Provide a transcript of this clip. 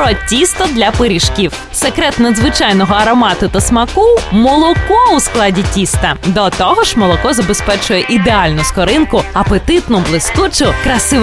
про тісто для пиріжків. Секрет надзвичайного аромату та смаку – молоко у складі тіста. До того ж, молоко забезпечує ідеальну скоринку, апетитну, блискучу, красиву